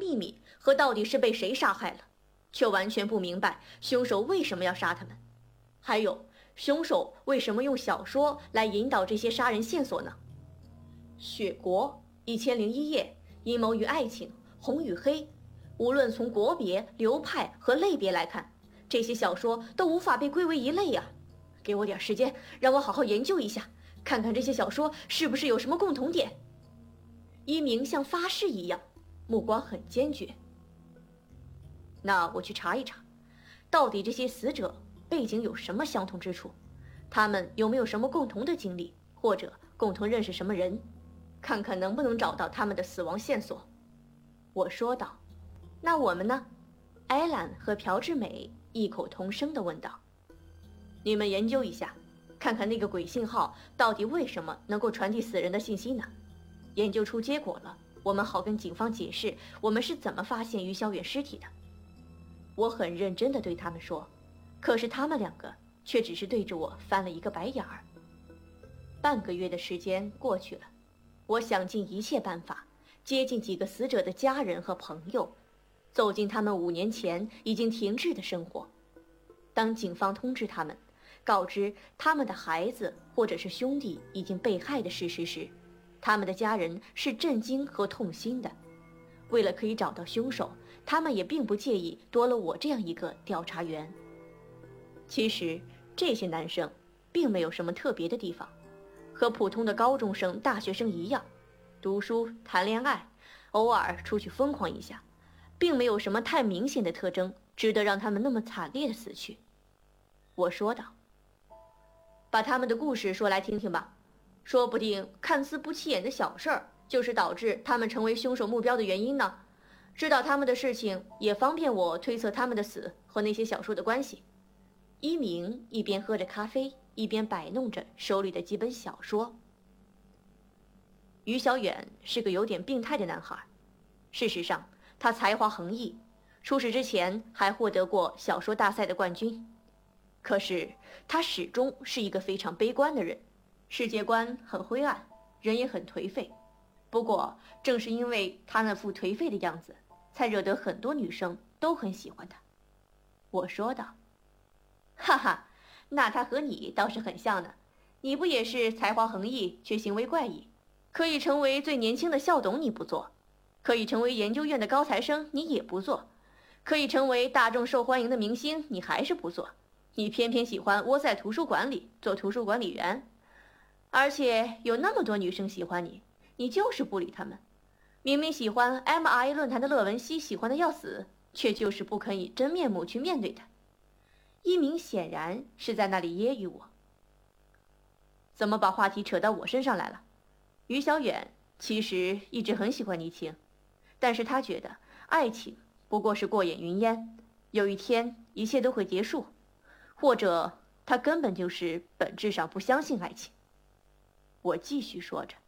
秘密和到底是被谁杀害了，却完全不明白凶手为什么要杀他们。还有，凶手为什么用小说来引导这些杀人线索呢？雪国、1001夜、阴谋与爱情、红与黑，无论从国别、流派和类别来看，这些小说都无法被归为一类啊！给我点时间，让我好好研究一下，看看这些小说是不是有什么共同点。一鸣像发誓一样，目光很坚决。那我去查一查，到底这些死者背景有什么相同之处，他们有没有什么共同的经历，或者共同认识什么人，看看能不能找到他们的死亡线索。我说道。那我们呢？艾兰和朴智美异口同声地问道。你们研究一下，看看那个鬼信号到底为什么能够传递死人的信息呢？研究出结果了，我们好跟警方解释我们是怎么发现于小远尸体的。我很认真地对他们说，可是他们两个却只是对着我翻了一个白眼儿。半个月的时间过去了，我想尽一切办法接近几个死者的家人和朋友，走进他们5年前已经停滞的生活。当警方通知他们，告知他们的孩子或者是兄弟已经被害的事实时，他们的家人是震惊和痛心的。为了可以找到凶手，他们也并不介意多了我这样一个调查员。其实这些男生并没有什么特别的地方，和普通的高中生、大学生一样，读书、谈恋爱，偶尔出去疯狂一下，并没有什么太明显的特征值得让他们那么惨烈的死去。我说道。把他们的故事说来听听吧，说不定看似不起眼的小事儿，就是导致他们成为凶手目标的原因呢。知道他们的事情，也方便我推测他们的死和那些小说的关系。一鸣一边喝着咖啡，一边摆弄着手里的几本小说。于小远是个有点病态的男孩，事实上他才华横溢，出事之前还获得过小说大赛的冠军。可是他始终是一个非常悲观的人，世界观很灰暗，人也很颓废。不过正是因为他那副颓废的样子，才惹得很多女生都很喜欢他。我说道。哈哈，那他和你倒是很像呢。你不也是才华横溢却行为怪异，可以成为最年轻的校董你不做，可以成为研究院的高材生你也不做，可以成为大众受欢迎的明星你还是不做，你偏偏喜欢窝在图书馆里做图书管理员。而且有那么多女生喜欢你，你就是不理他们。明明喜欢 MI 论坛的乐文熙喜欢的要死，却就是不肯以真面目去面对他。一鸣显然是在那里揶揄我。怎么把话题扯到我身上来了？于小远其实一直很喜欢倪青，但是他觉得爱情不过是过眼云烟，有一天一切都会结束，或者他根本就是本质上不相信爱情。我继续说着。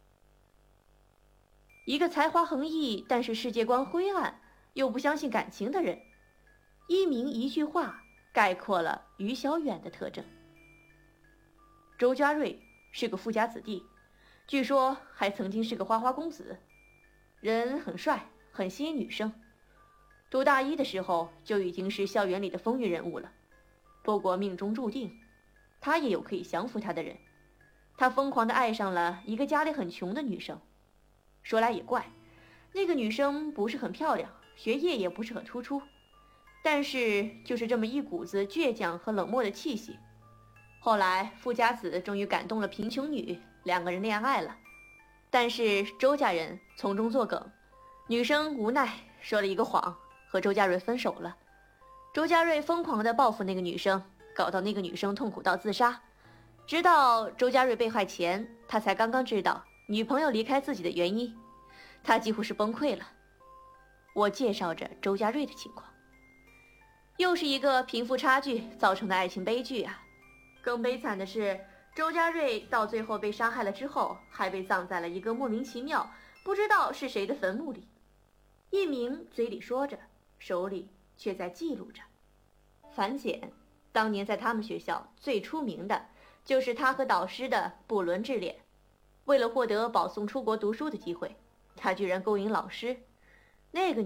一个才华横溢但是世界观灰暗又不相信感情的人，一鸣一句话概括了于小远的特征。周家瑞是个富家子弟，据说还曾经是个花花公子，人很帅，很吸引女生。读大一的时候就已经是校园里的风云人物了。不过命中注定，他也有可以降服他的人。他疯狂地爱上了一个家里很穷的女生。说来也怪，那个女生不是很漂亮，学业也不是很突出，但是就是这么一股子倔强和冷漠的气息。后来富家子终于感动了贫穷女，2个人恋爱了。但是周家人从中作梗，女生无奈说了一个谎，和周家瑞分手了。周家瑞疯狂地报复那个女生，搞到那个女生痛苦到自杀。直到周家瑞被害前，他才刚刚知道女朋友离开自己的原因，他几乎是崩溃了。我介绍着周家瑞的情况。又是一个贫富差距造成的爱情悲剧啊！更悲惨的是，周家瑞到最后被杀害了之后，还被葬在了一个莫名其妙不知道是谁的坟墓里。一鸣嘴里说着，手里却在记录着。樊简当年在他们学校最出名的就是他和导师的不伦之恋。为了获得保送出国读书的机会，他居然勾引老师。那个